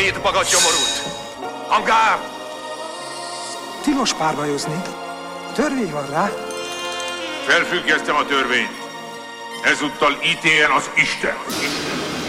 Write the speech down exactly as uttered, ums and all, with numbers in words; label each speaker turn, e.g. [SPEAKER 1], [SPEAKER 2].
[SPEAKER 1] Két magat gyomorult! Hangár!
[SPEAKER 2] Tilos párbajozni. Törvény van rá.
[SPEAKER 1] Felfüggesztem a törvényt. Ezúttal ítéljen az Isten.